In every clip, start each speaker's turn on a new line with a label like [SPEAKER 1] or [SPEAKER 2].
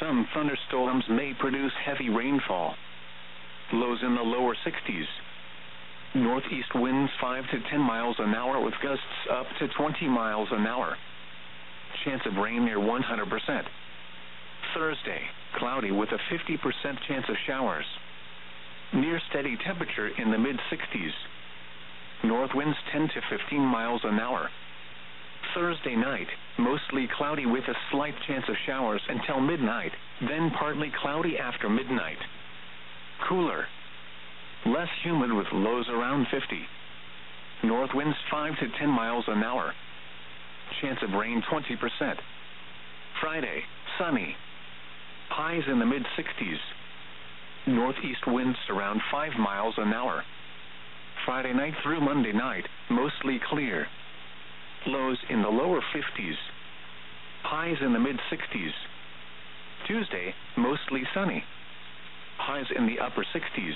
[SPEAKER 1] some thunderstorms may produce heavy rainfall. Lows in the lower 60s. Northeast winds 5 to 10 miles an hour with gusts up to 20 miles an hour. Chance of rain near 100%. Thursday, cloudy with a 50% chance of showers. Near steady temperature in the mid-60s. North winds 10 to 15 miles an hour. Thursday night, mostly cloudy with a slight chance of showers until midnight, then partly cloudy after midnight. Cooler. Less humid with lows around 50. North winds 5 to 10 miles an hour. Chance of rain 20%. Friday, sunny. Highs in the mid-60s. Northeast winds around 5 miles an hour. Friday night through Monday night, mostly clear. Lows in the lower 50s. Highs in the mid-60s. Tuesday, mostly sunny. Highs in the upper 60s.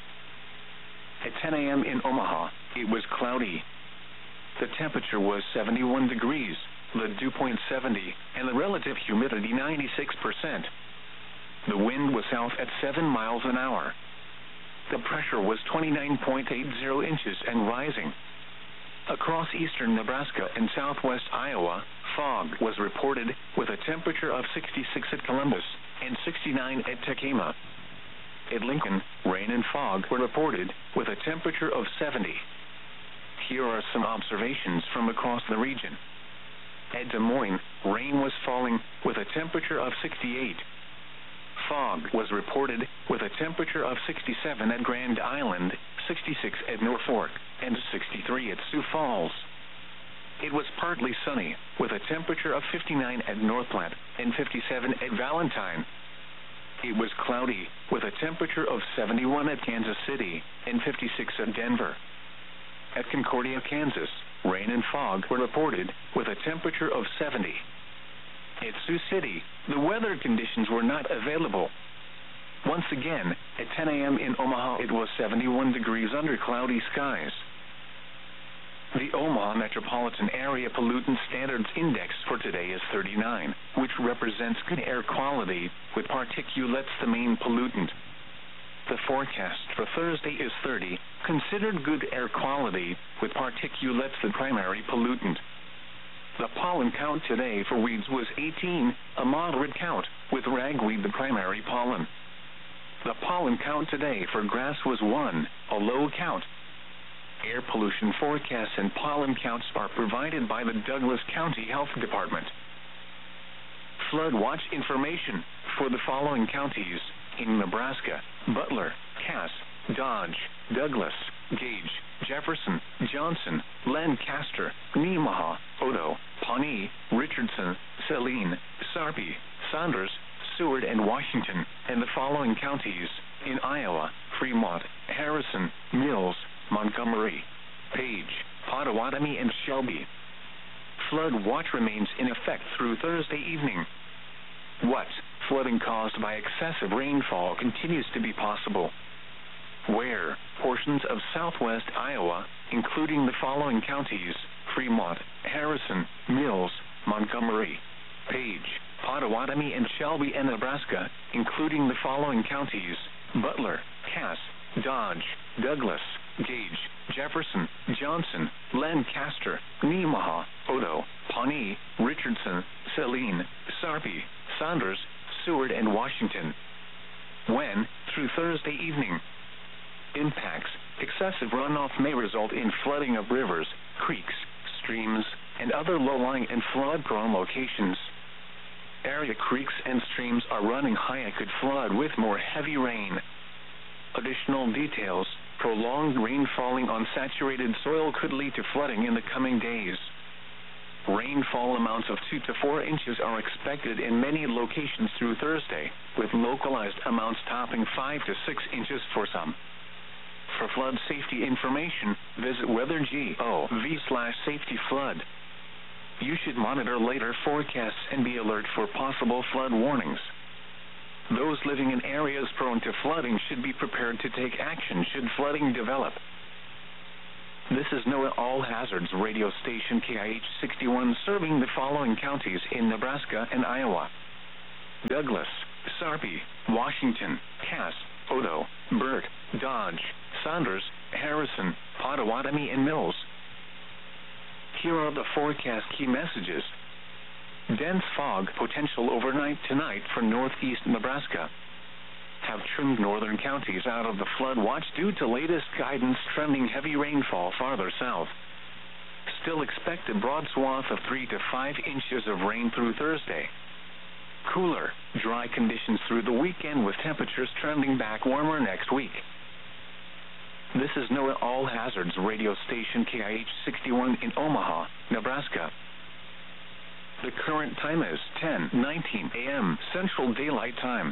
[SPEAKER 1] At 10 a.m. in Omaha, it was cloudy. The temperature was 71 degrees, the dew point 70, and the relative humidity 96%. The wind was south at 7 miles an hour. The pressure was 29.80 inches and rising. Across eastern Nebraska and southwest Iowa, fog was reported with a temperature of 66 at Columbus and 69 at Tekamah. At Lincoln, rain and fog were reported with a temperature of 70. Here are some observations from across the region. At Des Moines, rain was falling with a temperature of 68. Fog was reported with a temperature of 67 at Grand Island, 66 at Norfolk, and 63 at Sioux Falls. It was partly sunny, with a temperature of 59 at North Platte and 57 at Valentine. It was cloudy, with a temperature of 71 at Kansas City and 56 at Denver. At Concordia, Kansas, rain and fog were reported with a temperature of 70. At Sioux City, the weather conditions were not available. Once again, at 10 a.m. in Omaha, it was 71 degrees under cloudy skies. The Omaha Metropolitan Area Pollutant Standards Index for today is 39, which represents good air quality, with particulates the main pollutant. The forecast for Thursday is 30, considered good air quality, with particulates the primary pollutant. The pollen count today for weeds was 18, a moderate count, with ragweed the primary pollen. The pollen count today for grass was 1, a low count. Air pollution forecasts and pollen counts are provided by the Douglas County Health Department. Flood watch information for the following counties in Nebraska: Butler, Cass, Dodge, Douglas, Gage, Jefferson, Johnson, Lancaster, Nemaha, Odo, Pawnee, Richardson, Saline, Sarpy, Saunders, Seward, and Washington, and the following counties in Iowa: Fremont, Harrison, Mills, Montgomery, Page, Pottawatomie, and Shelby. Flood watch remains in effect through Thursday evening. What? Flooding caused by excessive rainfall continues to be possible. Where? Portions of southwest Iowa, including the following counties: Fremont, Harrison, Mills, Montgomery, Page, Pottawatomie, and Shelby, and Nebraska, including the following counties: Butler, Cass, Dodge, Douglas, Gage, Jefferson, Johnson, Lancaster, Nemaha, Odo, Pawnee, Richardson, Saline, Sarpy, Saunders, Seward, and Washington. When? Through Thursday evening. Impacts: excessive runoff may result in flooding of rivers, creeks, streams, and other low-lying and flood-prone locations. Area creeks and streams are running high and could flood with more heavy rain. Additional details: prolonged rain falling on saturated soil could lead to flooding in the coming days. Rainfall amounts of 2 to 4 inches are expected in many locations through Thursday, with localized amounts topping 5 to 6 inches for some. For flood safety information, visit weather.gov/safety-flood. You should monitor later forecasts and be alert for possible flood warnings. Those living in areas prone to flooding should be prepared to take action should flooding develop. This is NOAA All Hazards radio station KIH 61 serving the following counties in Nebraska and Iowa: Douglas, Sarpy, Washington, Cass, Odo, Burt, Dodge, Saunders, Harrison, Potawatomi, and Mills. Here are the forecast key messages. Dense fog potential overnight tonight for northeast Nebraska. Have trimmed northern counties out of the flood watch due to latest guidance trending heavy rainfall farther south. Still expect a broad swath of 3 to 5 inches of rain through Thursday. Cooler, dry conditions through the weekend with temperatures trending back warmer next week. This is NOAA All Hazards radio station KIH 61 in Omaha, Nebraska. The current time is 10:19 a.m. Central Daylight Time.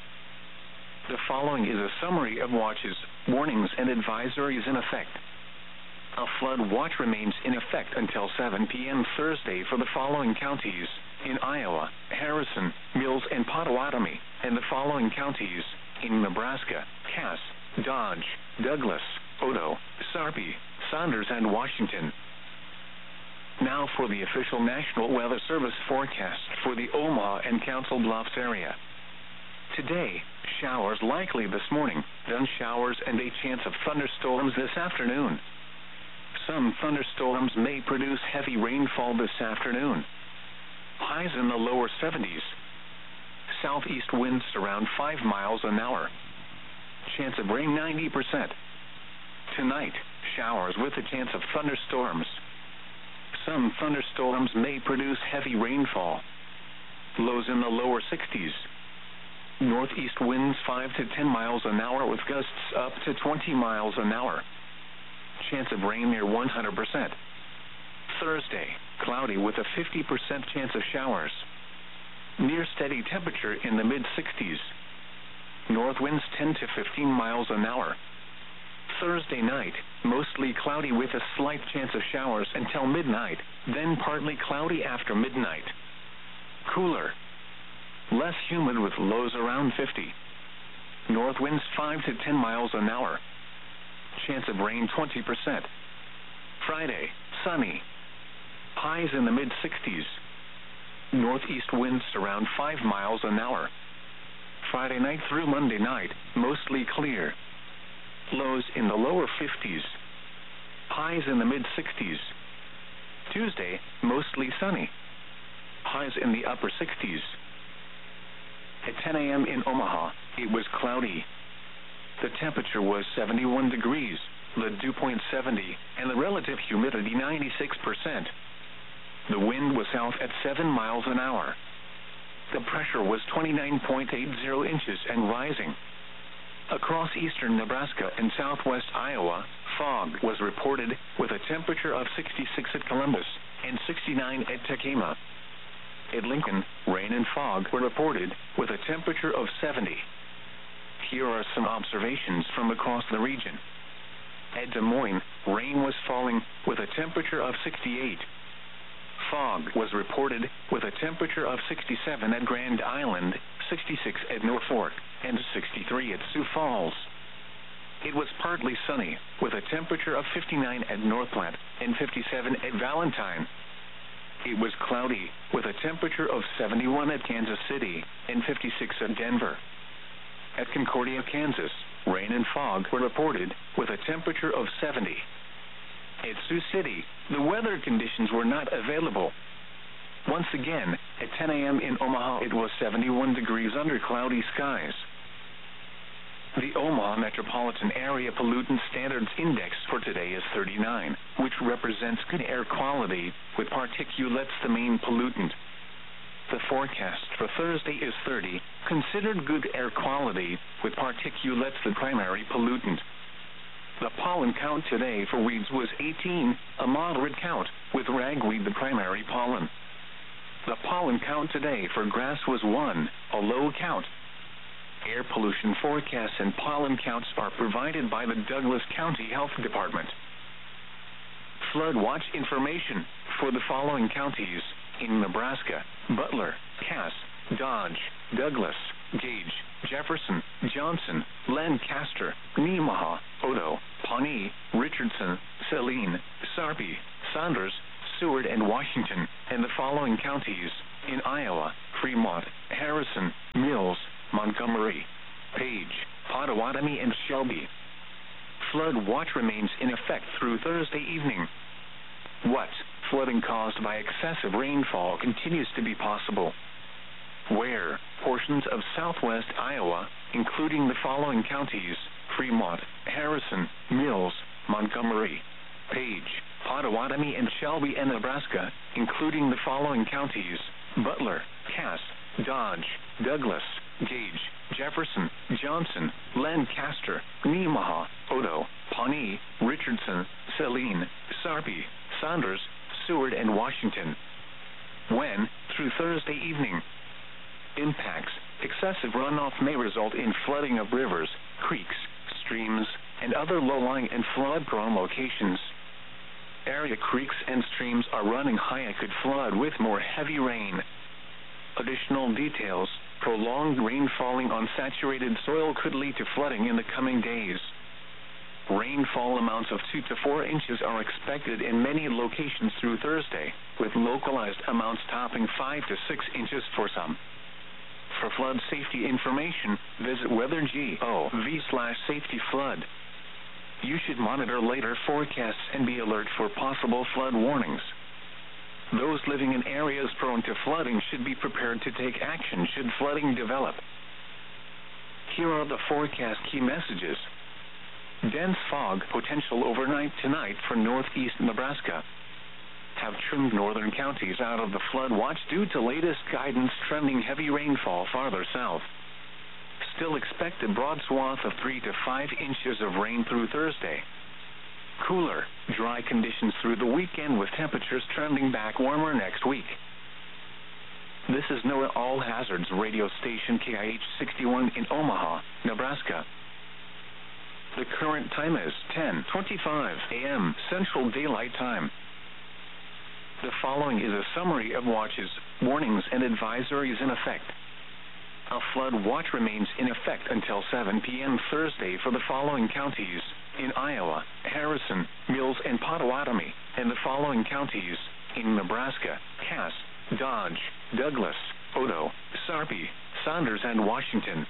[SPEAKER 1] The following is a summary of watches, warnings, and advisories in effect. A flood watch remains in effect until 7 p.m. Thursday for the following counties in Iowa, Harrison, Mills, and Potawatomi, and the following counties in Nebraska, Cass, Dodge, Douglas, Odo, Sarpy, Saunders, and Washington. Now for the official National Weather Service forecast for the Omaha and Council Bluffs area. Today, showers likely this morning, then showers and a chance of thunderstorms this afternoon. Some thunderstorms may produce heavy rainfall this afternoon. Highs in the lower 70s. Southeast winds around 5 miles an hour. Chance of rain 90%. Tonight, showers with a chance of thunderstorms. Some thunderstorms may produce heavy rainfall. Lows in the lower 60s. Northeast winds 5 to 10 miles an hour with gusts up to 20 miles an hour. Chance of rain near 100%. Thursday, cloudy with a 50% chance of showers. Near steady temperature in the mid-60s. North winds 10 to 15 miles an hour. Thursday night, mostly cloudy with a slight chance of showers until midnight, then partly cloudy after midnight. Cooler. Less humid with lows around 50. North winds 5 to 10 miles an hour. Chance of rain 20%. Friday, sunny. Highs in the mid-60s. Northeast winds around 5 miles an hour. Friday night through Monday night, mostly clear. Lows in the lower 50s. Highs in the mid-60s. Tuesday, mostly sunny. Highs in the upper 60s. At 10 a.m. in Omaha, it was cloudy. The temperature was 71 degrees, the dew point 70, and the relative humidity 96%. The wind was south at 7 miles an hour. The pressure was 29.80 inches and rising. Across eastern Nebraska and southwest Iowa, fog was reported with a temperature of 66 at Columbus and 69 at Tekema. At Lincoln, rain and fog were reported with a temperature of 70. Here are some observations from across the region. At Des Moines, rain was falling with a temperature of 68. Fog was reported with a temperature of 67 at Grand Island, 66 at Norfolk, and 63 at Sioux Falls. It was partly sunny with a temperature of 59 at North Platte and 57 at Valentine. It was cloudy with a temperature of 71 at Kansas City and 56 at Denver. At Concordia, Kansas, rain and fog were reported with a temperature of 70. At Sioux City, the weather conditions were not available. Once again, at 10 a.m. in Omaha, it was 71 degrees under cloudy skies. The Omaha Metropolitan Area Pollutant Standards Index for today is 39, which represents good air quality, with particulates the main pollutant. The forecast for Thursday is 30, considered good air quality, with particulates the primary pollutant. The pollen count today for weeds was 18, a moderate count, with ragweed the primary pollen. The pollen count today for grass was 1, a low count. Air pollution forecasts and pollen counts are provided by the Douglas County Health Department. Flood watch information for the following counties in Nebraska: Butler, Cass, Dodge, Douglas, Gage, Jefferson, Johnson, Lancaster, Nemaha, Odo, Pawnee, Richardson, Saline, Sarpy, Saunders, Seward, and Washington, and the following counties in Iowa: Fremont, Harrison, Mills, Montgomery, Page, Potawatomi, and Shelby. Flood watch remains in effect through Thursday evening. What? Flooding caused by excessive rainfall continues to be possible. Where? Portions of southwest Iowa, including the following counties: Fremont, Harrison, Mills, Montgomery, Page, Potawatomi, and Shelby, and Nebraska, including the following counties: Butler, Cass, Dodge, Douglas, Gage, Jefferson, Johnson, Lancaster, Nemaha, Odo, Pawnee, Richardson, Saline, Sarpy, Saunders, Seward, and Washington. When? Through Thursday evening. Impacts: excessive runoff may result in flooding of rivers, creeks, streams, and other low-lying and flood-prone locations. Area creeks and streams are running high and could flood with more heavy rain. Additional details: prolonged rain falling on saturated soil could lead to flooding in the coming days. Rainfall amounts of 2 to 4 inches are expected in many locations through Thursday, with localized amounts topping 5 to 6 inches for some. For flood safety information, visit weather.gov/safety-flood. You should monitor later forecasts and be alert for possible flood warnings. Those living in areas prone to flooding should be prepared to take action should flooding develop. Here are the forecast key messages. Dense fog potential overnight tonight for northeast Nebraska. Have trimmed northern counties out of the flood watch due to latest guidance trending heavy rainfall farther south. Still expect a broad swath of 3 to 5 inches of rain through Thursday. Cooler, dry conditions through the weekend with temperatures trending back warmer next week. This is NOAA All Hazards radio station KIH 61 in Omaha, Nebraska. The current time is 10:25 a.m. Central Daylight Time. The following is a summary of watches, warnings, and advisories in effect. A flood watch remains in effect until 7 p.m. Thursday for the following counties: in Iowa, Harrison, Mills, and Potawatomi, and the following counties: in Nebraska, Cass, Dodge, Douglas, Odo, Sarpy, Saunders, and Washington.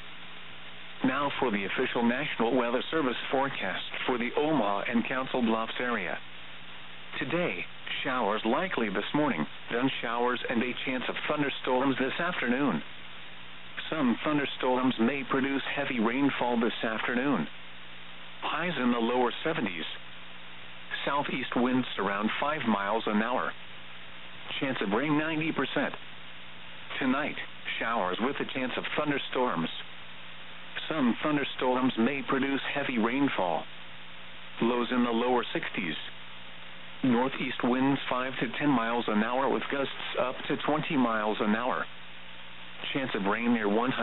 [SPEAKER 1] Now for the official National Weather Service forecast for the Omaha and Council Bluffs area. Today, showers likely this morning, then showers and a chance of thunderstorms this afternoon. Some thunderstorms may produce heavy rainfall this afternoon. Highs in the lower 70s. Southeast winds around 5 miles an hour. Chance of rain 90%. Tonight, showers with a chance of thunderstorms. Some thunderstorms may produce heavy rainfall. Lows in the lower 60s. Northeast winds 5 to 10 miles an hour with gusts up to 20 miles an hour. Chance of rain near 100%.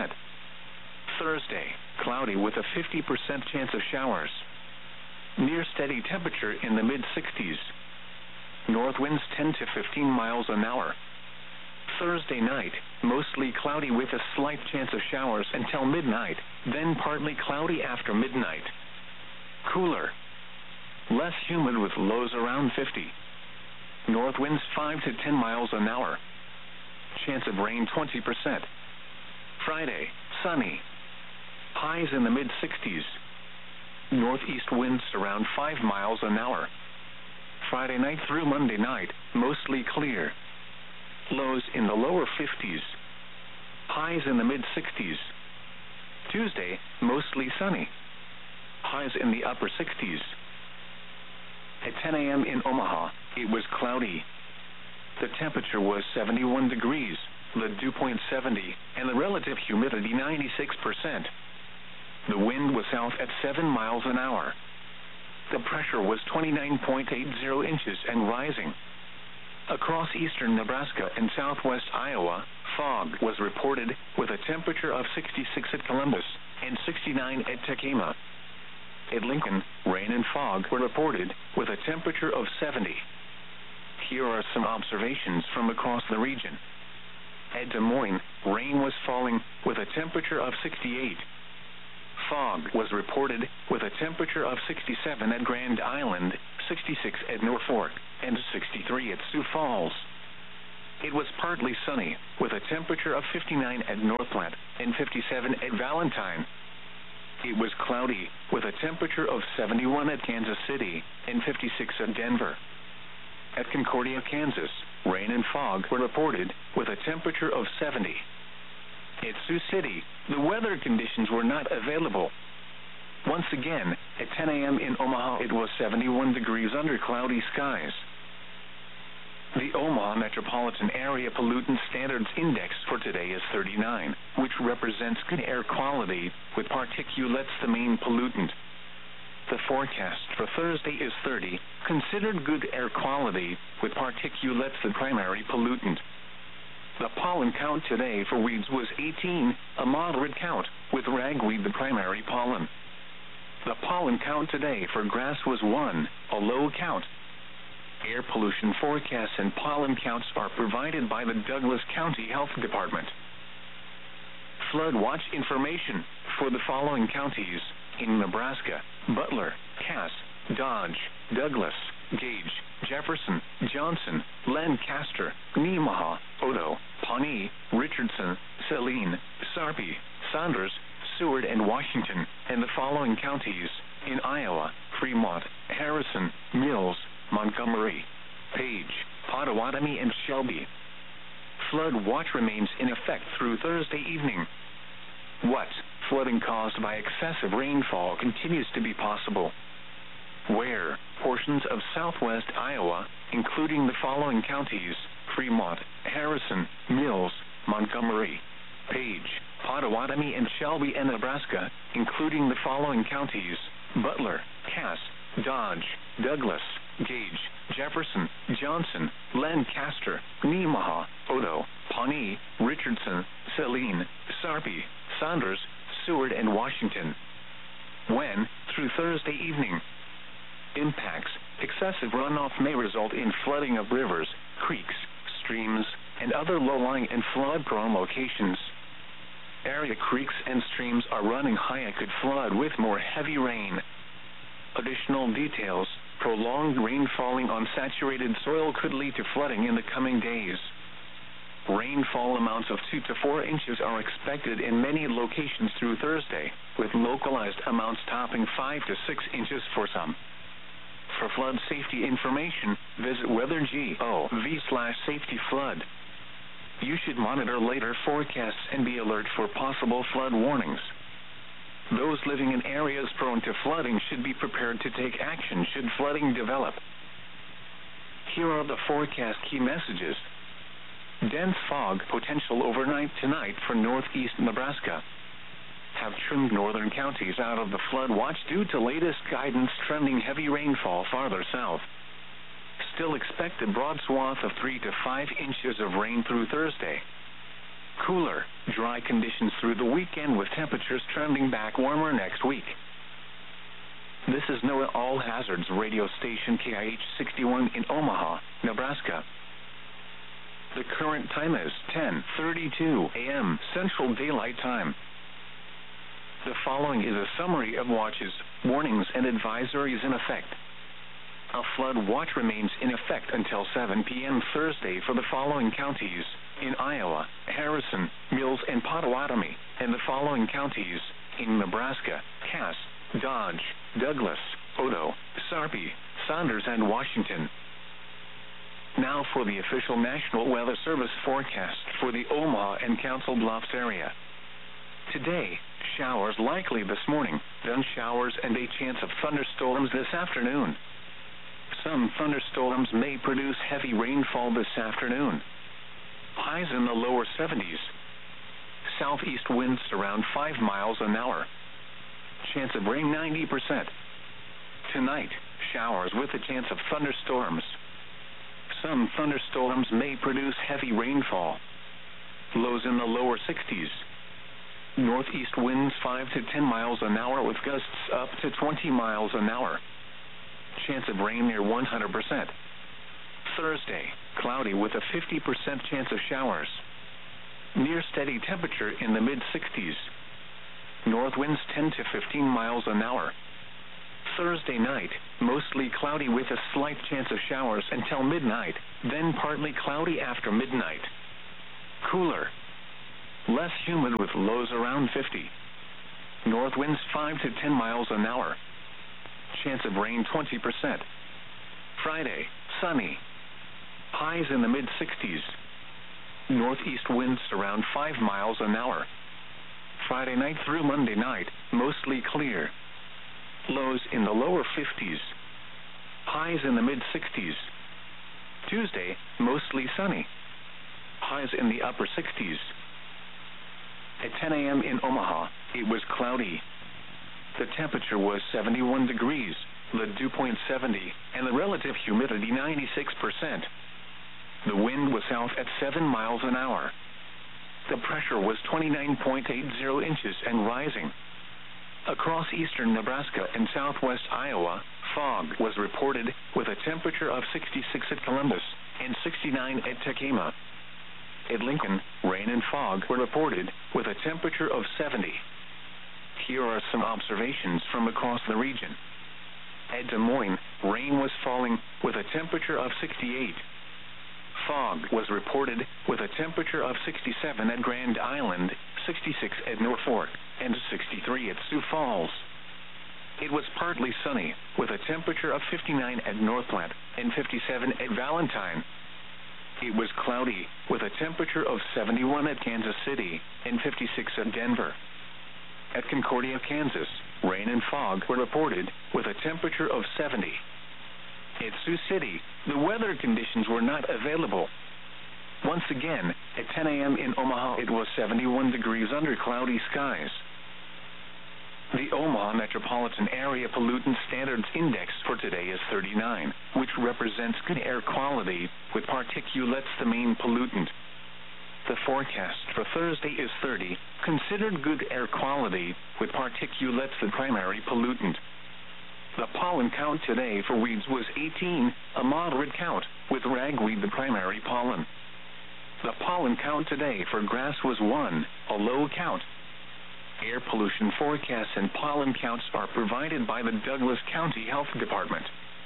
[SPEAKER 1] Thursday, cloudy with a 50% chance of showers. Near steady temperature in the mid-60s. North winds 10 to 15 miles an hour. Thursday night, mostly cloudy with a slight chance of showers until midnight, then partly cloudy after midnight. Cooler. Less humid with lows around 50. North winds 5 to 10 miles an hour. Chance of rain 20%. Friday, sunny. Highs in the mid-60s. Northeast winds around 5 miles an hour. Friday night through Monday night, mostly clear. Lows in the lower 50s. Highs in the mid-60s. Tuesday, mostly sunny. Highs in the upper 60s. At 10 a.m. in Omaha, it was cloudy. The temperature was 71 degrees, the dew point 70, and the relative humidity 96%. The wind was south at 7 miles an hour. The pressure was 29.80 inches and rising. Across eastern Nebraska and southwest Iowa, fog was reported with a temperature of 66 at Columbus and 69 at Tekamah. At Lincoln, rain and fog were reported with a temperature of 70. Here are some observations from across the region. At Des Moines, rain was falling with a temperature of 68. Fog was reported with a temperature of 67 at Grand Island, 66 at Norfolk, and 63 at Sioux Falls. it was partly sunny, with a temperature of 59 at Northplant and 57 at Valentine. It was cloudy, with a temperature of 71 at Kansas City and 56 at Denver. At Concordia, Kansas, rain and fog were reported, with a temperature of 70. At Sioux City, the weather conditions were not available. Once again, at 10 a.m. in Omaha, it was 71 degrees under cloudy skies. The Omaha Metropolitan Area Pollutant Standards Index for today is 39, which represents good air quality, with particulates the main pollutant. The forecast for Thursday is 30, considered good air quality, with particulates the primary pollutant. The pollen count today for weeds was 18, a moderate count, with ragweed the primary pollen. The pollen count today for grass was 1, a low count. Air pollution forecasts and pollen counts are provided by the Douglas County Health Department. Flood watch information for the following counties in Nebraska: Butler, Cass, Dodge, Douglas, Gage, Jefferson, Johnson, Lancaster, Nemaha, Odo, Pawnee, Richardson, Saline, Sarpy, Saunders, Seward, and Washington, and the following counties in Iowa: Fremont, Harrison, Mills, Montgomery, Page, Pottawatomie, and Shelby. Flood watch remains in effect through Thursday evening. What? Flooding caused by excessive rainfall continues to be possible. Where? Portions of southwest Iowa, including the following counties: Fremont, Harrison, Mills, Montgomery, Page, Pottawatomie, and Shelby, and Nebraska, including the following counties: Butler, Cass, Dodge, Douglas, Gage, Jefferson, Johnson, Lancaster, Nemaha, Odo, Pawnee, Richardson, Saline, Sarpy, Saunders, Seward, and Washington. When? Through Thursday evening. Impacts: excessive runoff may result in flooding of rivers, creeks, streams, and other low-lying and flood-prone locations. Area creeks and streams are running high and could flood with more heavy rain. Additional details: prolonged rain falling on saturated soil could lead to flooding in the coming days. Rainfall amounts of 2 to 4 inches are expected in many locations through Thursday, with localized amounts topping 5 to 6 inches for some. For flood safety information, visit weather.gov/safety-flood. You should monitor later forecasts and be alert for possible flood warnings. Those living in areas prone to flooding should be prepared to take action should flooding develop. Here are the forecast key messages. Dense fog potential overnight tonight for northeast Nebraska. Have trimmed northern counties out of the flood watch due to latest guidance trending heavy rainfall farther south. Still expect a broad swath of 3 to 5 inches of rain through Thursday. Cooler, dry conditions through the weekend with temperatures trending back warmer next week. This is NOAA All Hazards radio station KIH 61 in Omaha, Nebraska. The current time is 10:32 a.m. Central Daylight Time. The following is a summary of watches, warnings, and advisories in effect. A flood watch remains in effect until 7 p.m. Thursday for the following counties in Iowa: Harrison, Mills, and Pottawatomie, and the following counties in Nebraska: Cass, Dodge, Douglas, Odo, Sarpy, Saunders, and Washington. Now for the official National Weather Service forecast for the Omaha and Council Bluffs area. Today, showers likely this morning, then showers and a chance of thunderstorms this afternoon. Some thunderstorms may produce heavy rainfall this afternoon. Highs in the lower 70s. Southeast winds around 5 miles an hour. Chance of rain 90%. Tonight, showers with a chance of thunderstorms. Some thunderstorms may produce heavy rainfall. Lows in the lower 60s. Northeast winds 5 to 10 miles an hour with gusts up to 20 miles an hour. Chance of rain near 100%. Thursday, cloudy with a 50% chance of showers. Near steady temperature in the mid-60s. North winds 10 to 15 miles an hour. Thursday night, mostly cloudy with a slight chance of showers until midnight, then partly cloudy after midnight. Cooler. Less humid with lows around 50. North winds 5 to 10 miles an hour. Chance of rain 20%. Friday, sunny. Highs in the mid-60s. Northeast winds around 5 miles an hour. Friday night through Monday night, mostly clear. Lows in the lower 50s. Highs in the mid-60s. Tuesday, mostly sunny. Highs in the upper 60s. At 10 a.m. in Omaha, it was cloudy. The temperature was 71 degrees, the dew point 70, and the relative humidity 96%. The wind was south at 7 miles an hour. The pressure was 29.80 inches and rising. Across eastern Nebraska and southwest Iowa, fog was reported with a temperature of 66 at Columbus and 69 at Tekamah. At Lincoln, rain and fog were reported with a temperature of 70. Here are some observations from across the region. At Des Moines, rain was falling with a temperature of 68. Fog was reported with a temperature of 67 at Grand Island, 66 at Norfolk, and 63 at Sioux Falls. It was partly sunny with a temperature of 59 at North Platte and 57 at Valentine. It was cloudy with a temperature of 71 at Kansas City and 56 at Denver. At Concordia, Kansas, rain and fog were reported with a temperature of 70. At Sioux City, the weather conditions were not available. Once again, at 10 a.m. in Omaha, it was 71 degrees under cloudy skies. The Omaha Metropolitan Area Pollutant Standards Index for today is 39, which represents good air quality, with particulates the main pollutant. The forecast for Thursday is 30, considered good air quality, with particulates the primary pollutant. The pollen count today for weeds was 18, a moderate count, with ragweed the primary pollen. The pollen count today for grass was 1, a low count. Air pollution forecasts and pollen counts are provided by the Douglas County Health Department.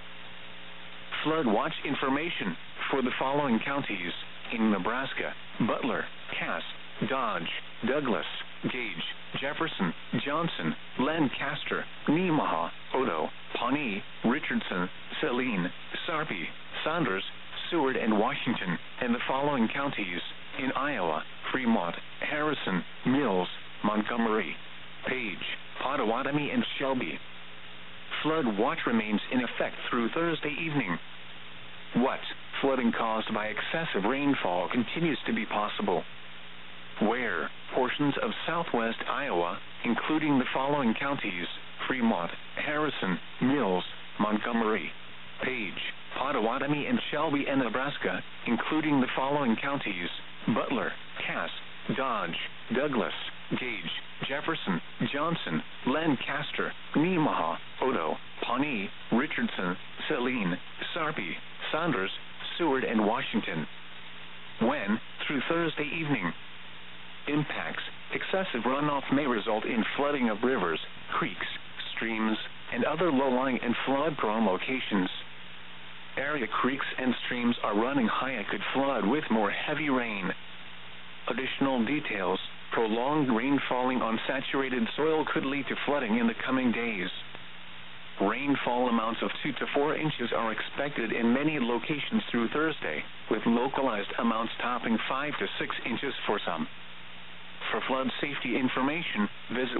[SPEAKER 1] Flood watch information for the following counties in Nebraska: Butler, Cass, Dodge, Douglas, Gage, Jefferson, Johnson, Lancaster, Nemaha, Odo, Pawnee, Richardson, Saline, Sarpy, Saunders, Seward, and Washington, and the following counties in Iowa: Fremont, Harrison, Mills, Montgomery, Page, Pottawatomie, and Shelby. Flood watch remains in effect through Thursday evening. What? Flooding caused by excessive rainfall continues to be possible. Where? Portions of southwest Iowa, including the following counties: Fremont, Harrison, Mills, Montgomery, Page, Pottawatomie, and Shelby, and Nebraska, including the following counties: Butler, Cass, Dodge, Douglas, Gage, Jefferson, Johnson, Lancaster, Nemaha, Odo, Pawnee, Richardson, Saline, Sarpy, Saunders, Seward, and Washington. When? Through Thursday evening. Impacts: excessive runoff may result in flooding of rivers, creeks, streams, and other low-lying and flood-prone locations. Area creeks and streams are running high and could flood with more heavy rain. Additional details: prolonged rain falling on saturated soil could lead to flooding in the coming days. Rainfall amounts of 2 to 4 inches are expected in many locations through Thursday, with localized amounts topping 5 to 6 inches for some. For flood safety information, visit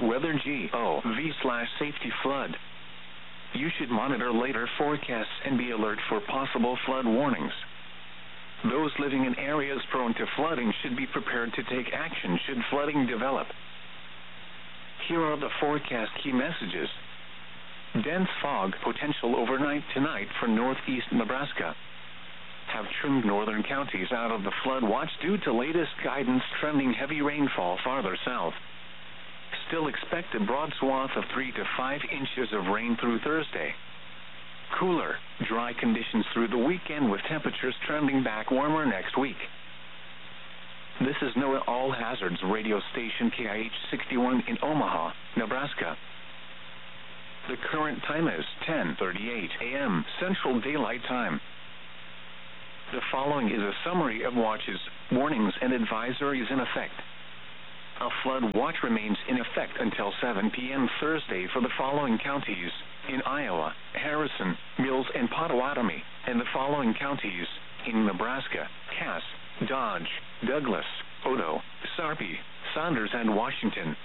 [SPEAKER 1] weather.gov/safety-flood. You should monitor later forecasts and be alert for possible flood warnings. Those living in areas prone to flooding should be prepared to take action should flooding develop. Here are the forecast key messages. Dense fog potential overnight tonight for northeast Nebraska. Have trimmed northern counties out of the flood watch due to latest guidance trending heavy rainfall farther south. Still expect a broad swath of 3 to 5 inches of rain through Thursday. Cooler, dry conditions through the weekend with temperatures trending back warmer next week. This is NOAA All Hazards radio station KIH 61 in Omaha, Nebraska. The current time is 10:38 a.m. Central Daylight Time. The following is a summary of watches, warnings, and advisories in effect. A flood watch remains in effect until 7 p.m. Thursday for the following counties: in Iowa, Harrison, Mills, and Potawatomi, and the following counties: in Nebraska, Cass, Dodge, Douglas, Odo, Sarpy, Saunders, and Washington.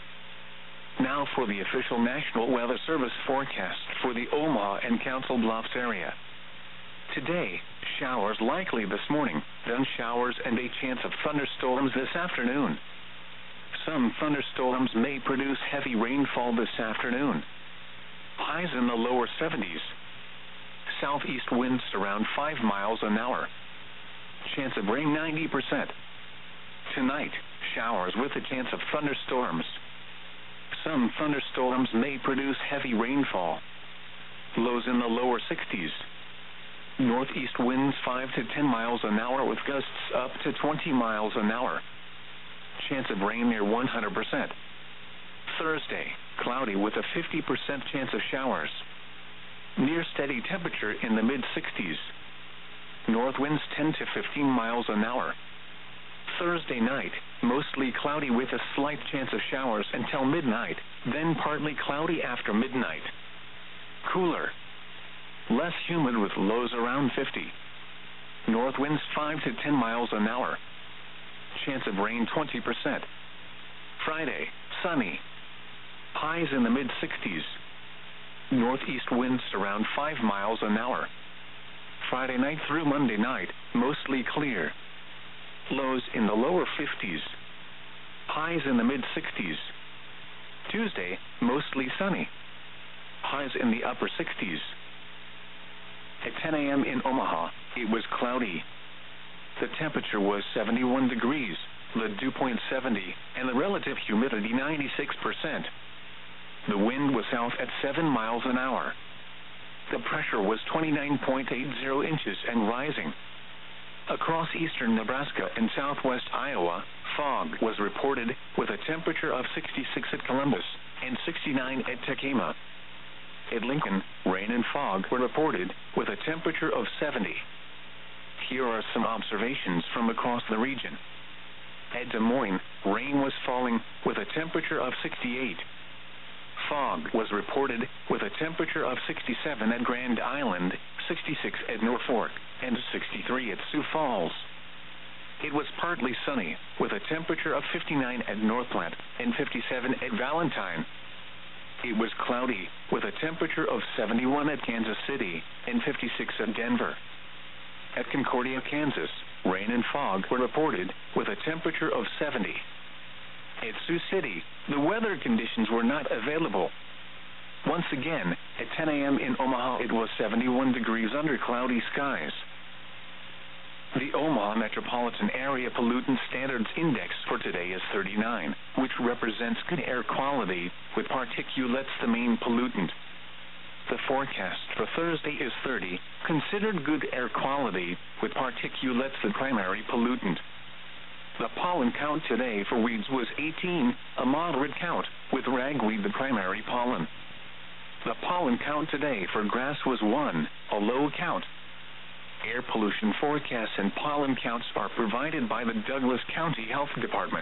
[SPEAKER 1] Now for the official National Weather Service forecast for the Omaha and Council Bluffs area. Today, showers likely this morning, then showers and a chance of thunderstorms this afternoon. Some thunderstorms may produce heavy rainfall this afternoon. Highs in the lower 70s. Southeast winds around 5 miles an hour. Chance of rain 90%. Tonight, showers with a chance of thunderstorms. Some thunderstorms may produce heavy rainfall. Lows in the lower 60s. Northeast winds 5 to 10 miles an hour with gusts up to 20 miles an hour. Chance of rain near 100%. Thursday, cloudy with a 50% chance of showers. Near steady temperature in the mid-60s. North winds 10 to 15 miles an hour. Thursday night, mostly cloudy with a slight chance of showers until midnight, then partly cloudy after midnight. Cooler. Less humid with lows around 50. North winds 5 to 10 miles an hour. Chance of rain 20%. Friday, sunny. Highs in the mid-60s. Northeast winds around 5 miles an hour. Friday night through Monday night, mostly clear. Lows in the lower 50s. Highs in the mid-60s. Tuesday, mostly sunny. Highs in the upper 60s. At 10 a.m. in Omaha, it was cloudy. The temperature was 71 degrees, the dew point 70, and the relative humidity 96%. The wind was south at 7 miles an hour. The pressure was 29.80 inches and rising. Across eastern Nebraska and southwest Iowa, fog was reported with a temperature of 66 at Columbus and 69 at Tekamah. At Lincoln, rain and fog were reported with a temperature of 70. Here are some observations from across the region. At Des Moines, rain was falling with a temperature of 68. Fog was reported with a temperature of 67 at Grand Island, 66 at Norfolk, and 63 at Sioux Falls. It was partly sunny with a temperature of 59 at North Platte and 57 at Valentine. It was cloudy with a temperature of 71 at Kansas City and 56 at Denver. At Concordia, Kansas, rain and fog were reported with a temperature of 70. At Sioux City, the weather conditions were not available. Once again, at 10 a.m. in Omaha, it was 71 degrees under cloudy skies. The Omaha Metropolitan Area Pollutant Standards Index for today is 39, which represents good air quality, with particulates the main pollutant. The forecast for Thursday is 30, considered good air quality, with particulates the primary pollutant. The pollen count today for weeds was 18, a moderate count, with ragweed the primary pollen. The pollen count today for grass was 1, a low count. Air pollution forecasts and pollen counts are provided by the Douglas County Health Department.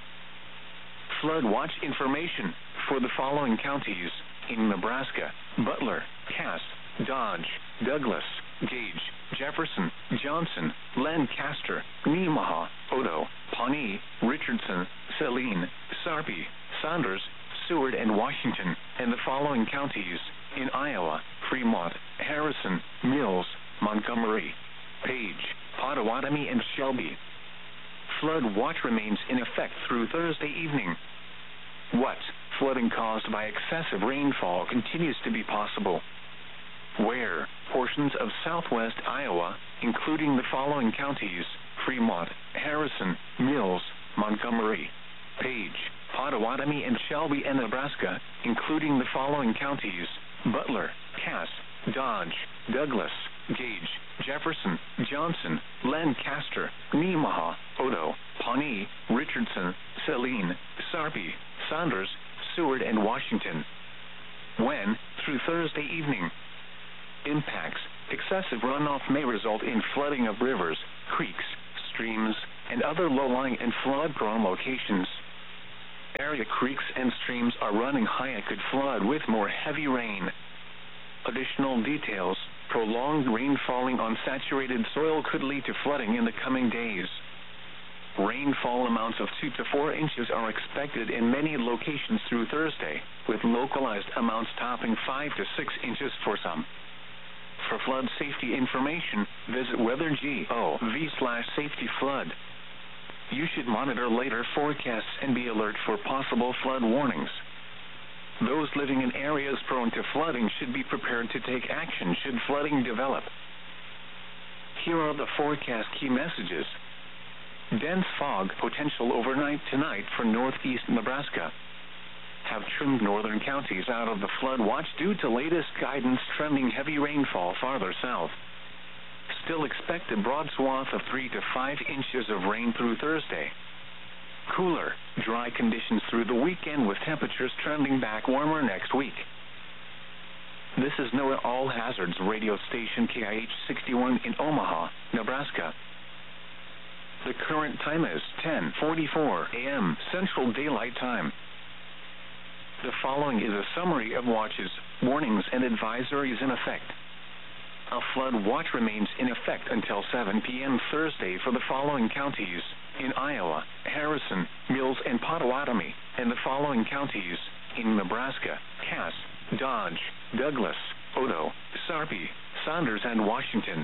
[SPEAKER 1] Flood watch information for the following counties: in Nebraska: Butler, Cass, Dodge, Douglas, Gage, Jefferson, Johnson, Lancaster, Nemaha, Odo, Pawnee, Richardson, Saline, Sarpy, Saunders, Seward, and Washington, and the following counties: in Iowa: Fremont, Harrison, Mills, Montgomery, Page, Potawatomi, and Shelby. Flood watch remains in effect through Thursday evening. What? Flooding caused by excessive rainfall continues to be possible. Where? Portions of southwest Iowa, including the following counties: Fremont, Harrison, Mills, Montgomery, Page, Potawatomi, and Shelby, and Nebraska, including the following counties: Butler, Cass, Dodge, Douglas, Gage, Jefferson, Johnson, Lancaster, Nemaha, Odo, Pawnee, Richardson, Saline, Sarpy, Saunders, Seward, and Washington. when, through Thursday evening. Impacts: excessive runoff may result in flooding of rivers, creeks, streams, and other low-lying and flood-prone locations. Area creeks and streams are running high and could flood with more heavy rain. Additional details: prolonged rain falling on saturated soil could lead to flooding in the coming days. Rainfall amounts of 2 to 4 inches are expected in many locations through Thursday, with localized amounts topping 5 to 6 inches for some. For flood safety information, visit weather.gov/safety-flood. You should monitor later forecasts and be alert for possible flood warnings. Those living in areas prone to flooding should be prepared to take action should flooding develop. Here are the forecast key messages. Dense fog potential overnight tonight for northeast Nebraska. Have trimmed northern counties out of the flood watch due to latest guidance trending heavy rainfall farther south. Still expect a broad swath of 3 to 5 inches of rain through Thursday. Cooler, dry conditions through the weekend with temperatures trending back warmer next week. This is NOAA All Hazards radio station KIH 61 in Omaha, Nebraska. The current time is 10:44 a.m. Central Daylight Time. The following is a summary of watches, warnings, and advisories in effect. A flood watch remains in effect until 7 p.m. Thursday for the following counties: in Iowa, Harrison, Mills, and Potawatomi, and the following counties: in Nebraska, Cass, Dodge, Douglas, Odo, Sarpy, Saunders, and Washington.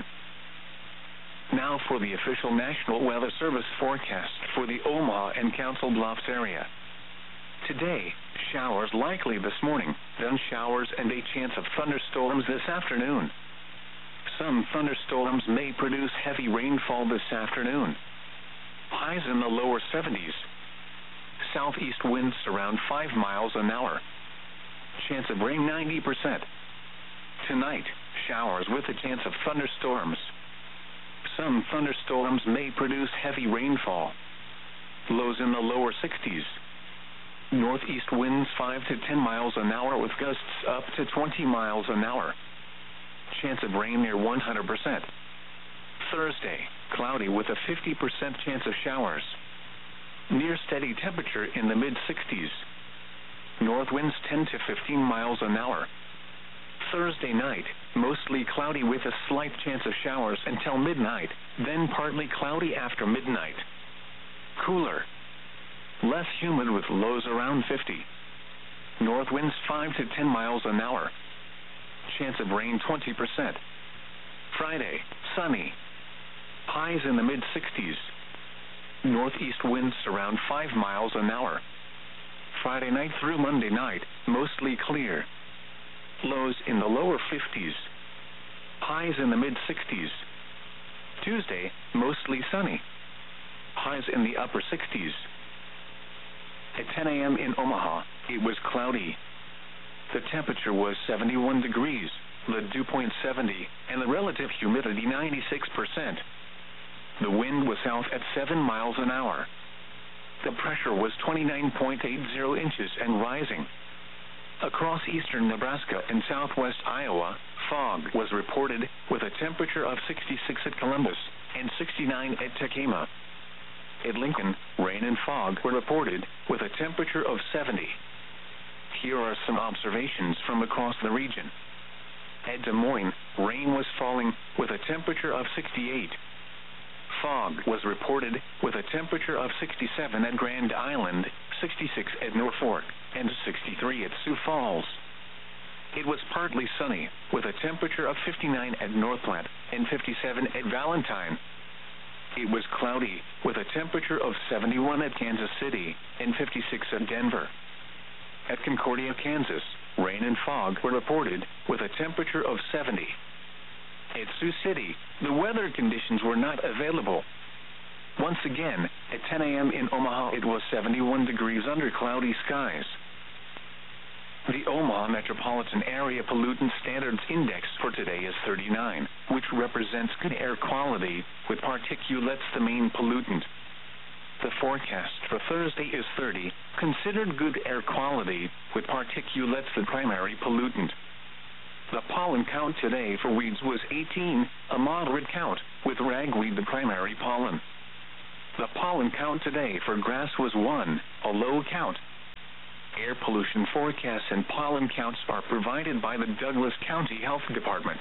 [SPEAKER 1] Now for the official National Weather Service forecast for the Omaha and Council Bluffs area. Today, showers likely this morning, then showers and a chance of thunderstorms this afternoon. Some thunderstorms may produce heavy rainfall this afternoon. Highs in the lower 70s. Southeast winds around 5 miles an hour. Chance of rain 90%. Tonight, showers with a chance of thunderstorms. Some thunderstorms may produce heavy rainfall. Lows in the lower 60s. Northeast winds 5 to 10 miles an hour with gusts up to 20 miles an hour. Chance of rain near 100%. Thursday, cloudy with a 50% chance of showers. Near steady temperature in the mid-60s. North winds 10 to 15 miles an hour. Thursday night, mostly cloudy with a slight chance of showers until midnight, then partly cloudy after midnight. Cooler. Less humid with lows around 50. North winds 5 to 10 miles an hour. Chance of rain 20%. Friday, sunny. Highs in the mid-60s. Northeast winds around 5 miles an hour. Friday night through Monday night, mostly clear. Lows in the lower 50s. Highs in the mid-60s. Tuesday, mostly sunny. Highs in the upper 60s. At 10 a.m. in Omaha, it was cloudy. The temperature was 71 degrees, the dew point 70, and the relative humidity 96%. The wind was south at 7 miles an hour. The pressure was 29.80 inches and rising. Across eastern Nebraska and southwest Iowa, fog was reported with a temperature of 66 at Columbus and 69 at Tekamah. At Lincoln, rain and fog were reported with a temperature of 70. Here are some observations from across the region. At Des Moines, rain was falling with a temperature of 68. Fog was reported with a temperature of 67 at Grand Island, 66 at Norfolk, and 63 at Sioux Falls. It was partly sunny with a temperature of 59 at North Platte and 57 at Valentine. It was cloudy with a temperature of 71 at Kansas City and 56 at Denver. At Concordia, Kansas, rain and fog were reported with a temperature of 70. At Sioux City, the weather conditions were not available. Once again, at 10 a.m. in Omaha, it was 71 degrees under cloudy skies. The Omaha Metropolitan Area Pollutant Standards Index for today is 39, which represents good air quality, with particulates the main pollutant. The forecast for Thursday is 30, considered good air quality, with particulates the primary pollutant. The pollen count today for weeds was 18, a moderate count, with ragweed the primary pollen. The pollen count today for grass was 1, a low count. Air pollution forecasts and pollen counts are provided by the Douglas County Health Department.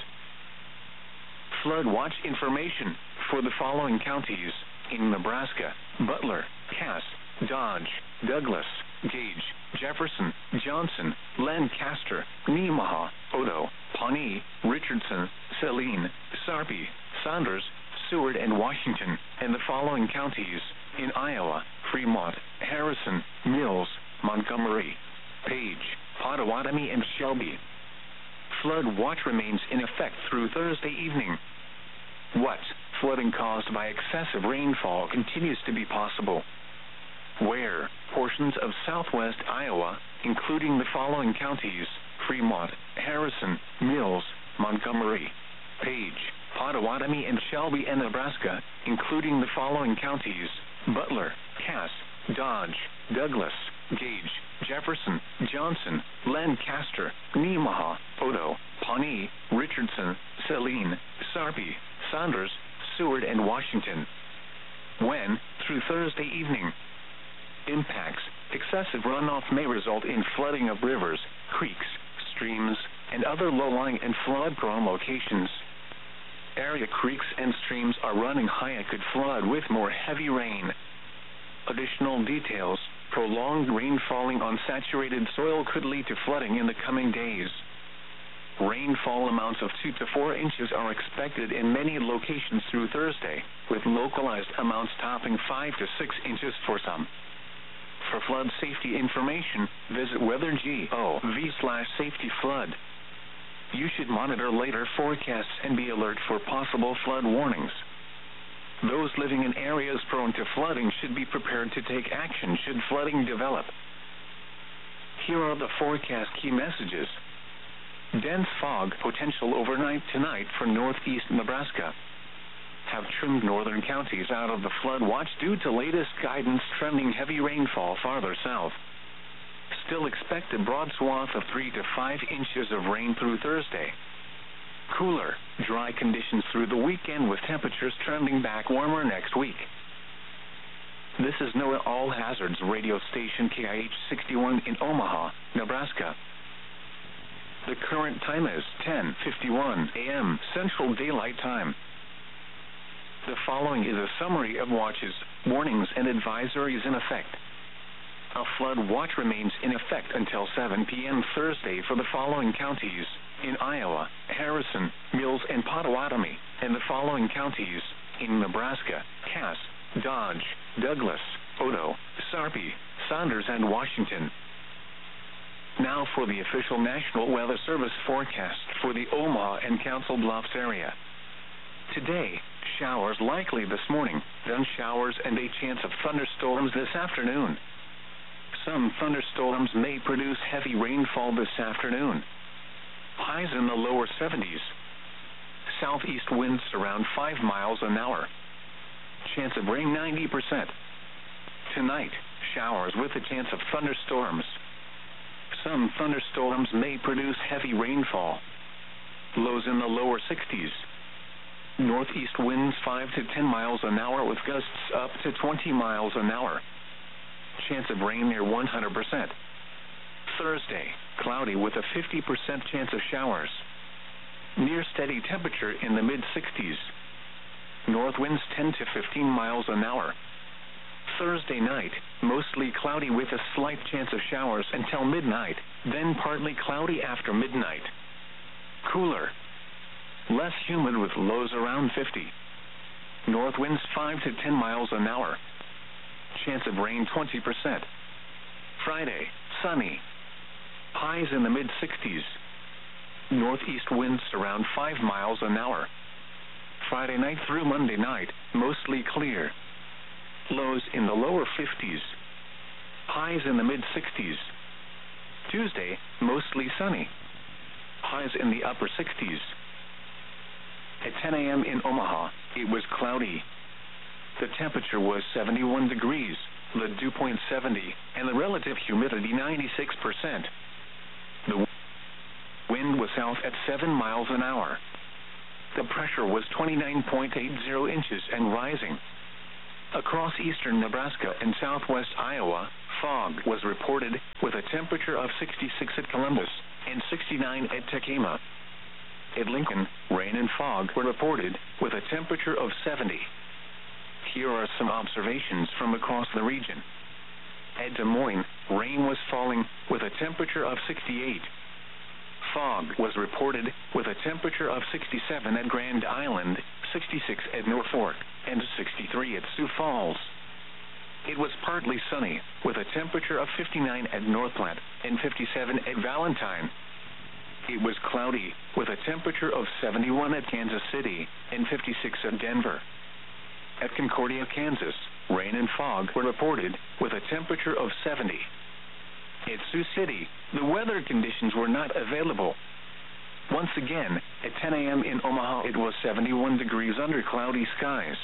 [SPEAKER 1] Flood watch information for the following counties in Nebraska: Butler, Cass, Dodge, Douglas, Gage, Jefferson, Johnson, Lancaster, Nemaha, Odo, Pawnee, Richardson, Saline, Sarpy, Saunders, Seward, and Washington, and the following counties in Iowa: Fremont, Harrison, Mills, Montgomery, Page, Pottawatomie, and Shelby. Flood watch remains in effect through Thursday evening. What flooding caused by excessive rainfall continues to be possible? Where portions of southwest Iowa, including the following counties: Fremont, Harrison, Mills, Montgomery, Page, Pottawatomie, and Shelby, and Nebraska, including the following counties: Butler, Cass, Dodge, Douglas, Gage, Jefferson, Johnson, Lancaster, Nemaha, Odo, Pawnee, Richardson, Saline, Sarpy, Saunders, Seward, and Washington. When, through Thursday evening. Impacts: excessive runoff may result in flooding of rivers, creeks, streams, and other low-lying and flood-prone locations. Area creeks and streams are running high and could flood with more heavy rain. Additional details: prolonged rain falling on saturated soil could lead to flooding in the coming days. Rainfall amounts of 2 to 4 inches are expected in many locations through Thursday, with localized amounts topping 5 to 6 inches for some. For flood safety information, visit weather.gov/safety-flood. You should monitor later forecasts and be alert for possible flood warnings. Those living in areas prone to flooding should be prepared to take action should flooding develop. Here are the forecast key messages. Dense fog potential overnight tonight for northeast Nebraska. Have trimmed northern counties out of the flood watch due to latest guidance trending heavy rainfall farther south. Still expect a broad swath of 3 to 5 inches of rain through Thursday. Cooler, dry conditions through the weekend with temperatures trending back warmer next week. This is NOAA All Hazards radio station KIH 61 in Omaha, Nebraska. The current time is 10:51 a.m. Central Daylight Time. The following is a summary of watches, warnings, and advisories in effect. A flood watch remains in effect until 7 p.m. Thursday for the following counties in Iowa: Harrison, Mills, and Pottawatomie, and the following counties in Nebraska: Cass, Dodge, Douglas, Odo, Sarpy, Saunders, and Washington. Now for the official National Weather Service forecast for the Omaha and Council Bluffs area. Today, showers likely this morning, then showers and a chance of thunderstorms this afternoon. Some thunderstorms may produce heavy rainfall this afternoon. Highs in the lower 70s. Southeast winds around 5 miles an hour. Chance of rain 90%. Tonight, showers with a chance of thunderstorms. Some thunderstorms may produce heavy rainfall. Lows in the lower 60s. Northeast winds 5 to 10 miles an hour with gusts up to 20 miles an hour. Chance of rain near 100%. Thursday, cloudy with a 50% chance of showers. Near steady temperature in the mid-60s. North winds 10 to 15 miles an hour. Thursday night, mostly cloudy with a slight chance of showers until midnight, then partly cloudy after midnight. Cooler. Less humid with lows around 50. North winds 5 to 10 miles an hour. Chance of rain 20%. Friday, sunny. Highs in the mid-60s. Northeast winds around 5 miles an hour. Friday night through Monday night, mostly clear. Lows in the lower 50s. Highs in the mid-60s. Tuesday, mostly sunny. Highs in the upper 60s. At 10 a.m. in Omaha, it was cloudy. The temperature was 71 degrees, the dew point 70, and the relative humidity 96%. The wind was south at 7 miles an hour. The pressure was 29.80 inches and rising. Across eastern Nebraska and southwest Iowa, fog was reported with a temperature of 66 at Columbus and 69 at Tekamah. At Lincoln, rain and fog were reported with a temperature of 70. Here are some observations from across the region. At Des Moines, rain was falling with a temperature of 68. Fog was reported with a temperature of 67 at Grand Island, 66 at Norfolk, and 63 at Sioux Falls. It was partly sunny, with a temperature of 59 at North Platte and 57 at Valentine. It was cloudy, with a temperature of 71 at Kansas City and 56 at Denver. At Concordia, Kansas, rain and fog were reported with a temperature of 70. At Sioux City, the weather conditions were not available. Once again, at 10 a.m. in Omaha, it was 71 degrees under cloudy skies.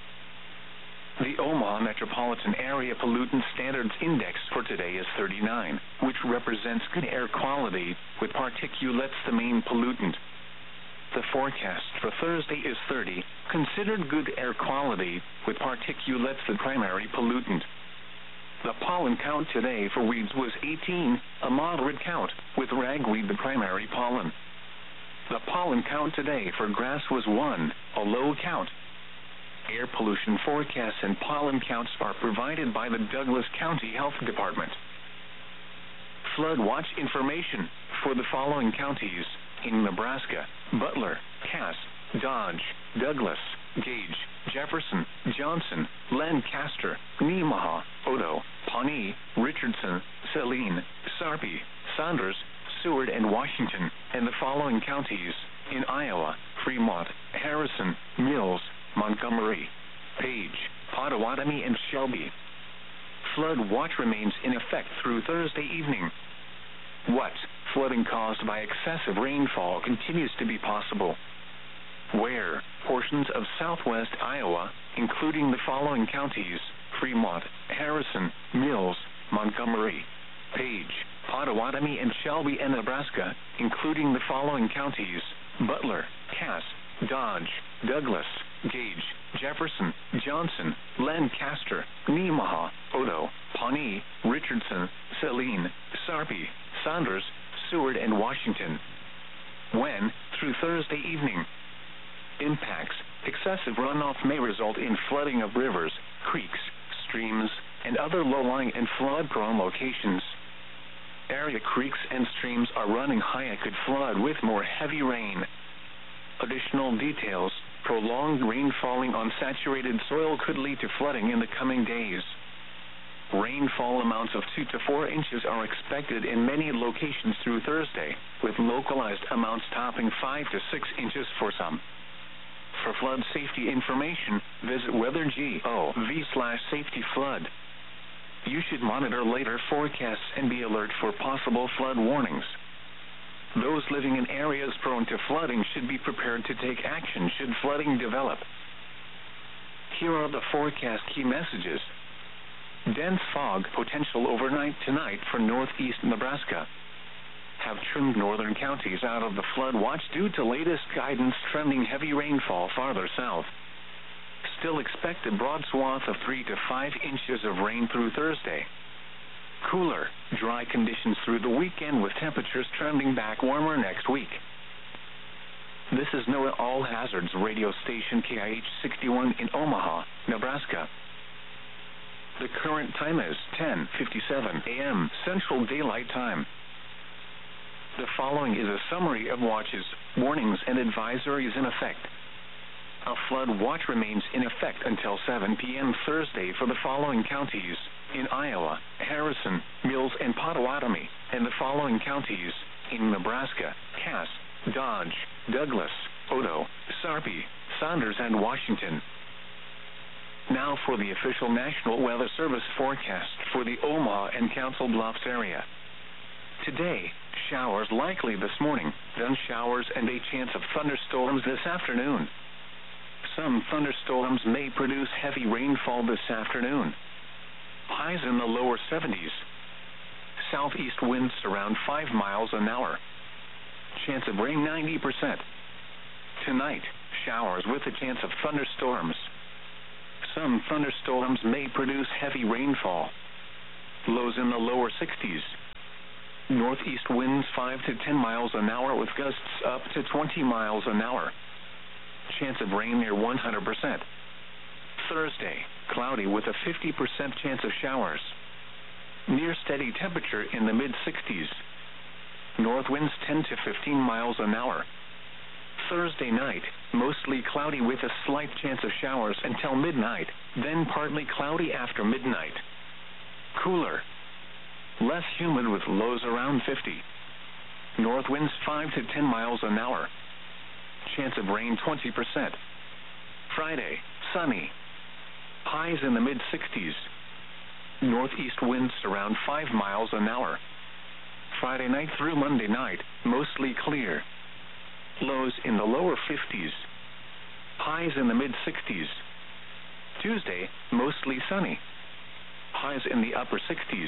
[SPEAKER 1] The Omaha Metropolitan Area Pollutant Standards Index for today is 39, which represents good air quality, with particulates the main pollutant. The forecast for Thursday is 30, considered good air quality, with particulates the primary pollutant. The pollen count today for weeds was 18, a moderate count, with ragweed the primary pollen. The pollen count today for grass was 1, a low count. Air pollution forecasts and pollen counts are provided by the Douglas County Health Department. Flood watch information for the following counties in Nebraska: Butler, Cass, Dodge, Douglas, Gage, Jefferson, Johnson, Lancaster, Nemaha, Odo, Pawnee, Richardson, Saline, Sarpy, Saunders, Seward, and Washington, and the following counties in Iowa: Fremont, Harrison, Mills, Montgomery, Page, Potawatomi, and Shelby. Flood watch remains in effect through Thursday evening. What? Flooding caused by excessive rainfall continues to be possible. Where? Portions of southwest Iowa, including the following counties: Fremont, Harrison, Mills, Montgomery, Page, Potawatomi, and Shelby, and Nebraska, including the following counties: Butler, Cass, Dodge, Douglas, Gage, Jefferson, Johnson, Lancaster, Nemaha, Odo, Pawnee, Richardson, Saline, Sarpy, Saunders, Seward, and Washington. When? Through Thursday evening. Impacts: excessive runoff may result in flooding of rivers, creeks, streams, and other low-lying and flood-prone locations. Area creeks and streams are running high and could flood with more heavy rain. Additional details: prolonged rain falling on saturated soil could lead to flooding in the coming days. Rainfall amounts of 2 to 4 inches are expected in many locations through Thursday, with localized amounts topping 5 to 6 inches for some. For flood safety information, visit weather.gov/safety-flood. You should monitor later forecasts and be alert for possible flood warnings. Those living in areas prone to flooding should be prepared to take action should flooding develop. Here are the forecast key messages. Dense fog potential overnight tonight for northeast Nebraska. Have trimmed northern counties out of the flood watch due to latest guidance trending heavy rainfall farther south. Still expect a broad swath of 3 to 5 inches of rain through Thursday. Cooler, dry conditions through the weekend with temperatures trending back warmer next week. This is NOAA All Hazards radio station KIH 61 in Omaha, Nebraska. The current time is 10:57 a.m. Central Daylight Time. The following is a summary of watches, warnings, and advisories in effect. A flood watch remains in effect until 7 p.m. Thursday for the following counties in Iowa: Harrison, Mills, and Potawatomi, and the following counties in Nebraska: Cass, Dodge, Douglas, Odo, Sarpy, Saunders, and Washington. Now for the official National Weather Service forecast for the Omaha and Council Bluffs area. Today, showers likely this morning, then showers and a chance of thunderstorms this afternoon. Some thunderstorms may produce heavy rainfall this afternoon. Highs in the lower 70s. Southeast winds around 5 miles an hour. Chance of rain 90%. Tonight, showers with a chance of thunderstorms. Some thunderstorms may produce heavy rainfall. Lows in the lower 60s. Northeast winds 5 to 10 miles an hour with gusts up to 20 miles an hour. Chance of rain near 100%. Thursday, cloudy with a 50% chance of showers. Near steady temperature in the mid-60s. North winds 10 to 15 miles an hour. Thursday night, mostly cloudy with a slight chance of showers until midnight, then partly cloudy after midnight. Cooler. Less humid with lows around 50. North winds 5 to 10 miles an hour. Chance of rain 20%. Friday, sunny. Highs in the mid-60s. Northeast winds around 5 miles an hour. Friday night through Monday night, mostly clear. Lows in the lower 50s. Highs in the mid-60s. Tuesday, mostly sunny. Highs in the upper 60s.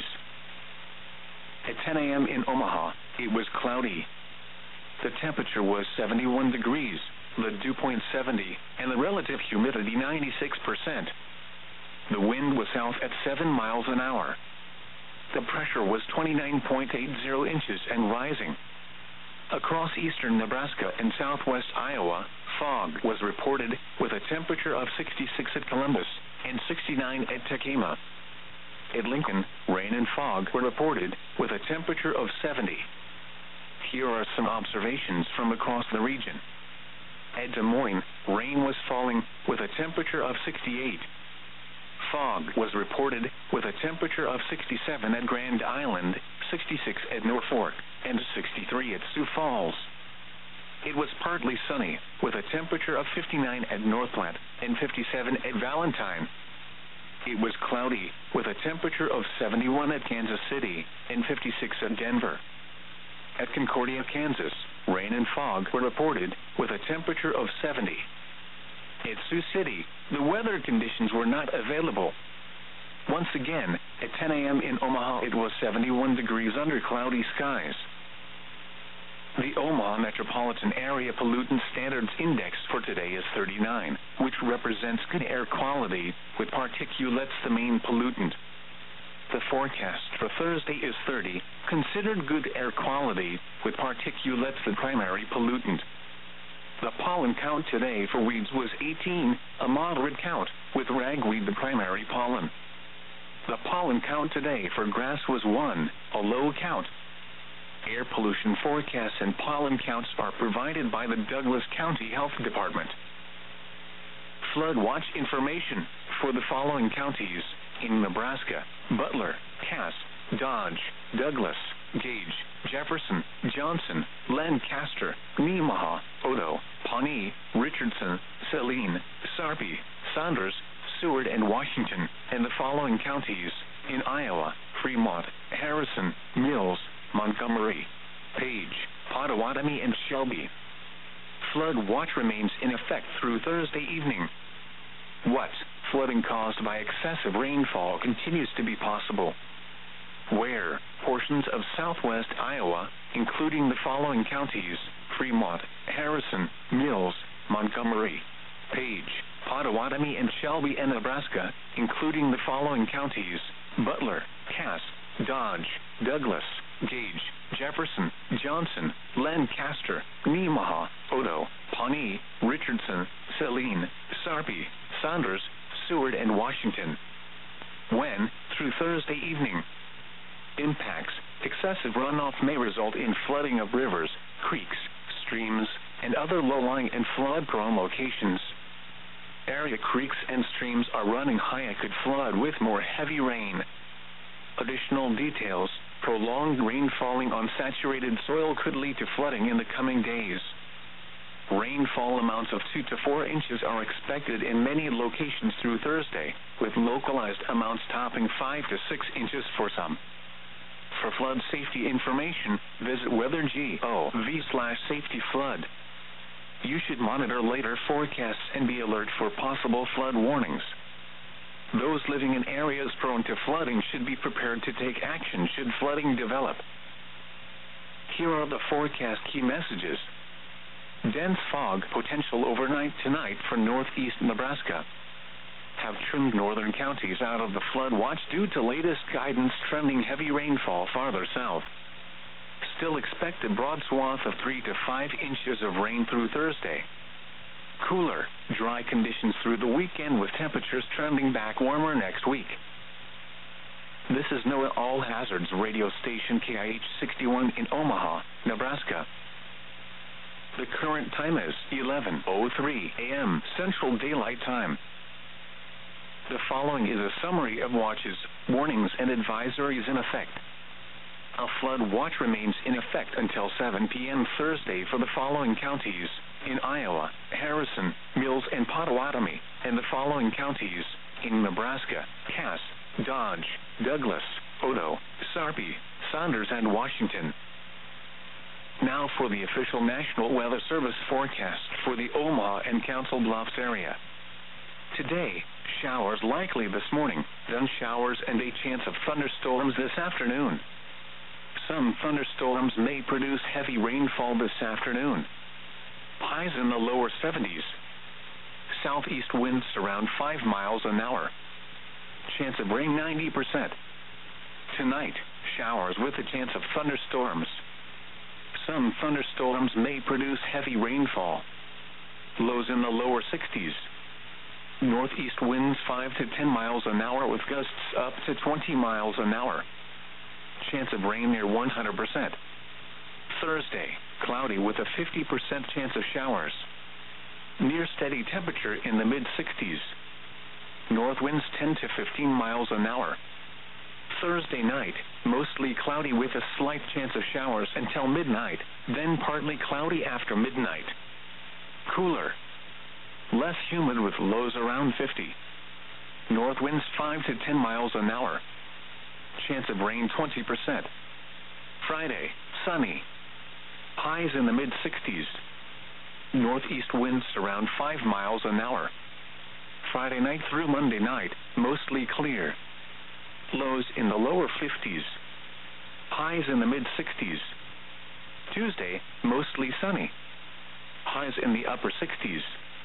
[SPEAKER 1] At 10 a.m. in Omaha, it was cloudy. The temperature was 71 degrees, the dew point 70, and the relative humidity 96%. The wind was south at 7 miles an hour. The pressure was 29.80 inches and rising. Across eastern Nebraska and southwest Iowa, fog was reported with a temperature of 66 at Columbus and 69 at Tekamah. At Lincoln, rain and fog were reported with a temperature of 70. Here are some observations from across the region. At Des Moines, rain was falling with a temperature of 68. Fog was reported with a temperature of 67 at Grand Island, 66 at Norfolk, and 63 at Sioux Falls. It was partly sunny with a temperature of 59 at North Platte and 57 at Valentine. It was cloudy with a temperature of 71 at Kansas City and 56 at Denver. At Concordia, Kansas, rain and fog were reported with a temperature of 70. At Sioux City, the weather conditions were not available. Once again, at 10 a.m. in Omaha, it was 71 degrees under cloudy skies. The Omaha Metropolitan Area Pollutant Standards Index for today is 39, which represents good air quality, with particulates the main pollutant. The forecast for Thursday is 30, considered good air quality, with particulates the primary pollutant. The pollen count today for weeds was 18, a moderate count, with ragweed the primary pollen. The pollen count today for grass was 1, a low count. Air pollution forecasts and pollen counts are provided by the Douglas County Health Department. Flood watch information for the following counties in Nebraska: Butler, Cass, Dodge, Douglas, Gage, Jefferson, Johnson, Lancaster, Nemaha, Odo, Pawnee, Richardson, Saline, Sarpy, Saunders, Seward, and Washington, and the following counties in Iowa: Fremont, Harrison, Mills, Montgomery, Page, Pottawatomie, and Shelby. Flood watch remains in effect through Thursday evening. What? Flooding caused by excessive rainfall continues to be possible. Where? Portions of southwest Iowa, including the following counties: Fremont, Harrison, Mills, Montgomery, Page, Pottawatomie, and Shelby, and Nebraska, including the following counties: Butler, Cass, Dodge, Douglas, Gage, Jefferson, Johnson, Lancaster, Nemaha, Odo, Pawnee, Richardson, Saline, Sarpy, Saunders, Seward, and Washington. When? Through Thursday evening. Impacts: excessive runoff may result in flooding of rivers, creeks, streams, and other low-lying and flood-prone locations. Area creeks and streams are running high and could flood with more heavy rain. Additional details: prolonged rain falling on saturated soil could lead to flooding in the coming days. Rainfall amounts of 2 to 4 inches are expected in many locations through Thursday, with localized amounts topping 5 to 6 inches for some. For flood safety information, visit weather.gov/safety flood. You should monitor later forecasts and be alert for possible flood warnings. Those living in areas prone to flooding should be prepared to take action should flooding develop. Here are the forecast key messages. Dense fog potential overnight tonight for northeast Nebraska. Have trimmed northern counties out of the flood watch due to latest guidance trending heavy rainfall farther south. Still expect a broad swath of 3 to 5 inches of rain through Thursday. Cooler, dry conditions through the weekend with temperatures trending back warmer next week. This is NOAA All Hazards radio station KIH 61 in Omaha, Nebraska. The current time is 11:03 a.m. Central Daylight Time. The following is a summary of watches, warnings, and advisories in effect. A flood watch remains in effect until 7 p.m. Thursday for the following counties in Iowa, Harrison, Mills, and Potawatomi, and the following counties in Nebraska, Cass, Dodge, Douglas, Odo, Sarpy, Saunders, and Washington. Now for the official National Weather Service forecast for the Omaha and Council Bluffs area. Today, showers likely this morning, then showers and a chance of thunderstorms this afternoon. Some thunderstorms may produce heavy rainfall this afternoon. Highs in the lower 70s. Southeast winds around 5 miles an hour. Chance of rain 90%. Tonight, showers with a chance of thunderstorms. Some thunderstorms may produce heavy rainfall. Lows in the lower 60s. Northeast winds 5 to 10 miles an hour with gusts up to 20 miles an hour. Chance of rain near 100%. Thursday, cloudy with a 50% chance of showers. Near steady temperature in the mid-60s. North winds 10 to 15 miles an hour. Thursday night, mostly cloudy with a slight chance of showers until midnight, then partly cloudy after midnight. Cooler. Less humid with lows around 50. North winds 5 to 10 miles an hour. Chance of rain 20%. Friday, sunny. Highs in the mid-60s. Northeast winds around 5 miles an hour. Friday night through Monday night, mostly clear. Lows in the lower 50s. Highs in the mid-60s. Tuesday, mostly sunny. Highs in the upper 60s.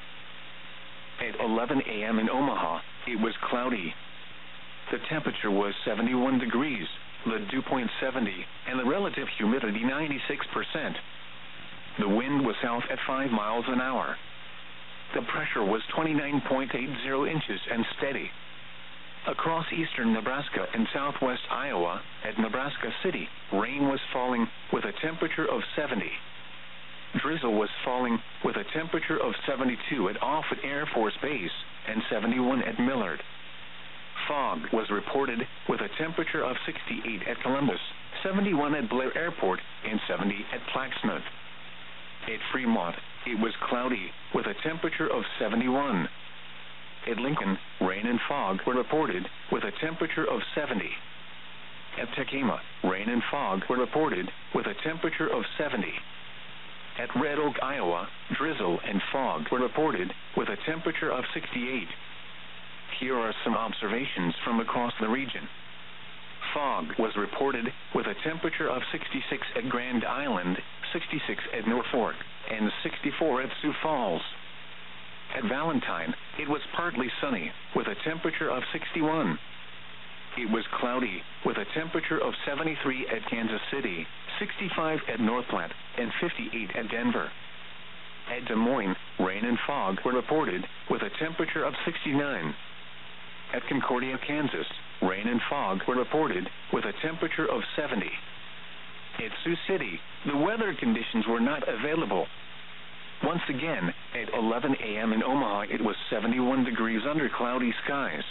[SPEAKER 1] At 11 a.m. in Omaha, it was cloudy. The temperature was 71 degrees, the dew point 70, and the relative humidity 96%. The wind was south at 5 miles an hour. The pressure was 29.80 inches and steady. Across eastern Nebraska and southwest Iowa, at Nebraska City, rain was falling with a temperature of 70. Drizzle was falling with a temperature of 72 at Offutt Air Force Base and 71 at Millard. Fog was reported with a temperature of 68 at Columbus, 71 at Blair Airport, and 70 at Plaquemine. At Fremont, it was cloudy with a temperature of 71. At Lincoln, rain and fog were reported with a temperature of 70. At Tekema, rain and fog were reported with a temperature of 70. At Red Oak, Iowa, drizzle and fog were reported with a temperature of 68. Here are some observations from across the region. Fog was reported with a temperature of 66 at Grand Island, 66 at Norfolk, and 64 at Sioux Falls. At Valentine, it was partly sunny with a temperature of 61. It was cloudy with a temperature of 73 at Kansas City, 65 at North Platte, and 58 at Denver. At Des Moines, rain and fog were reported with a temperature of 69. At Concordia, Kansas, rain and fog were reported with a temperature of 70. At Sioux City, the weather conditions were not available. Once again, at 11 a.m. in Omaha, it was 71 degrees under cloudy skies.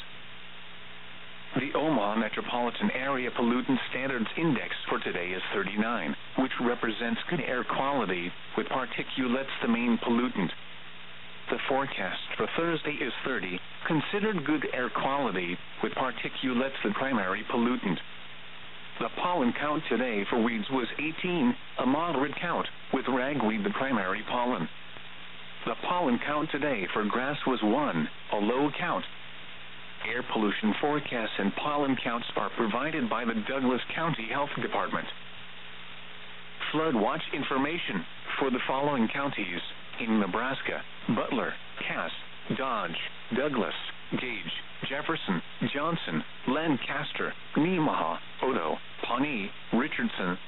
[SPEAKER 1] The Omaha Metropolitan Area Pollutant Standards Index for today is 39, which represents good air quality, with particulates the main pollutant. The forecast for Thursday is 30, considered good air quality, with particulates the primary pollutant. The pollen count today for weeds was 18, a moderate count, with ragweed the primary pollen. The pollen count today for grass was 1, a low count. Air pollution forecasts and pollen counts are provided by the Douglas County Health Department. Flood watch information for the following counties in Nebraska: Butler, Cass, Dodge, Douglas, Gage, Jefferson, Johnson, Lancaster, Nemaha, Odo, Pawnee, Richardson,